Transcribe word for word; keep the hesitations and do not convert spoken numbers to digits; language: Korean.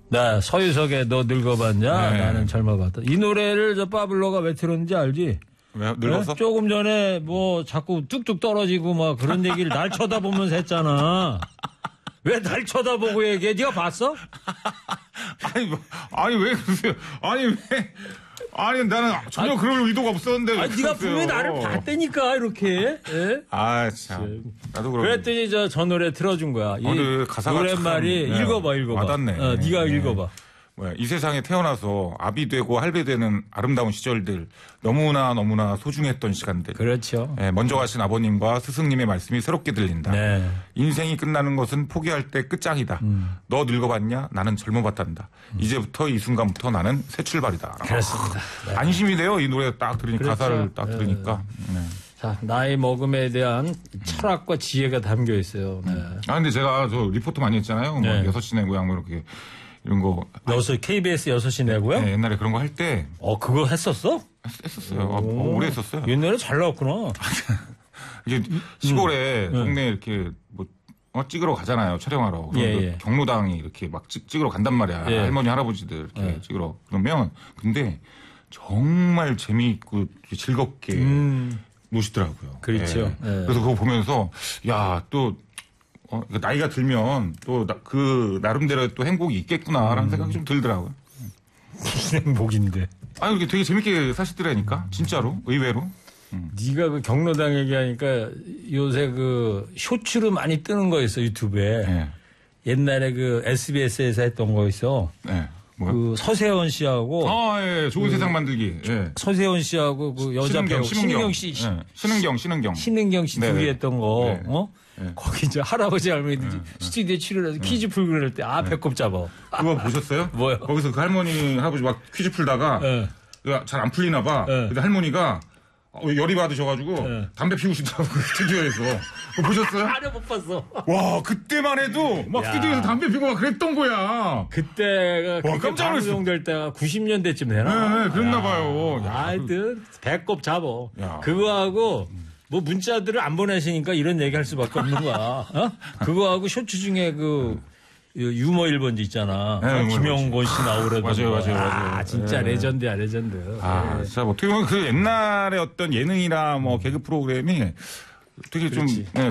네, 서유석의 너 늙어봤냐? 네. 나는 젊어봤다. 이 노래를 저 파블로가 왜 틀었는지 알지? 왜 늙어서? 네? 조금 전에 뭐 자꾸 뚝뚝 떨어지고 막 그런 얘기를 날 쳐다보면서 했잖아. 왜 날 쳐다보고 얘기해? 네가 봤어? 아니, 뭐, 아니 왜 그러세요? 아니 왜? 아니 나는 전혀 아니, 그럴 의도가 없었는데. 아니 네가 분명히 나를 봤다니까 이렇게. 예? 아 참. 나도 그러. 그랬더니 저, 저 노래 틀어준 거야. 이 어, 가사가 노랫말이 참, 네. 읽어봐 읽어봐. 와닿네. 어, 네가 네. 읽어봐. 뭐야, 이 세상에 태어나서 아비 되고 할배 되는 아름다운 시절들 너무나 너무나 소중했던 시간들. 그렇죠. 예, 먼저 가신 아버님과 스승님의 말씀이 새롭게 들린다. 네. 인생이 끝나는 것은 포기할 때 끝장이다. 음. 너 늙어봤냐? 나는 젊어봤단다. 음. 이제부터 이 순간부터 나는 새 출발이다. 그렇습니다. 네. 안심이 돼요. 이 노래 딱 들으니까 그렇죠. 가사를 딱 들으니까. 네. 네. 자, 나이 먹음에 대한 철학과 지혜가 담겨 있어요. 네. 아 근데 제가 저 리포트 많이 했잖아요. 네. 뭐 여섯 시내 고향 뭐 이렇게 이런 거. 여섯 케이비에스 여섯 시 내고요? 네, 옛날에 그런 거 할 때. 어, 그거 했었어? 했었어요. 어, 오래 했었어요. 옛날에 잘 나왔구나. 이게 시골에 음. 동네 이렇게 뭐 어, 찍으러 가잖아요. 촬영하러. 예, 그 예. 경로당이 이렇게 막 찍, 찍으러 간단 말이야. 예. 할머니 할아버지들 이렇게 예. 찍으러. 그러면 근데 정말 재미있고 즐겁게 음. 노시더라고요. 그렇죠. 예. 예. 그래서 그거 보면서 야, 또 어, 나이가 들면 또 그 나름대로 또 행복이 있겠구나라는 음. 생각이 좀 들더라고요. 무슨 행복인데. 아니 이렇게 되게 재밌게 사시더라니까. 진짜로 의외로. 네가 그 경로당 얘기하니까 요새 그 쇼츠로 많이 뜨는 거 있어 유튜브에. 네. 옛날에 그 에스비에스에서 했던 거 있어. 네. 뭐요? 그 서세원 씨하고 아, 예, 좋은 그, 세상 만들기. 예. 서세원 씨하고 그 여자 배우 신은경 씨, 예. 신은경, 신은경. 신은경 씨 네네. 둘이 했던 거, 네. 어? 네. 거기 이제 할아버지 할머니들이 네. 스튜디오에 출연해서 퀴즈 풀고 그럴 때, 아, 배꼽 잡아. 그거 보셨어요? 뭐요? 거기서 그 할머니, 할아버지 막 퀴즈 풀다가 네. 잘 안 풀리나 봐. 네. 근데 할머니가 어, 열이 받으셔가지고 네. 담배 피우고 싶다고 그 스튜디오에서. 그거 보셨어요? 아래 못 봤어. 와, 그때만 해도 막 야. 스튜디오에서 담배 피우고 막 그랬던 거야. 그때가 와, 깜짝 놀랐어. 방송될 때가 구십 년대쯤 되나? 네, 네, 그랬나 봐요. 야, 하여튼 배꼽 잡어. 야. 그거하고 뭐 문자들을 안 보내시니까 이런 얘기할 수밖에 없는 거야. 어? 그거하고 쇼츠 중에 그 유머 일 번지 있잖아. 네, 어? 유머 김영곤 씨 나오려던 맞아요, 거. 맞아요, 맞아요. 아, 진짜 네. 레전드야, 레전드. 아, 네. 진짜 어떻게 보면 그 옛날에 어떤 예능이나 뭐 개그 프로그램이 되게 좀 그렇지. 예,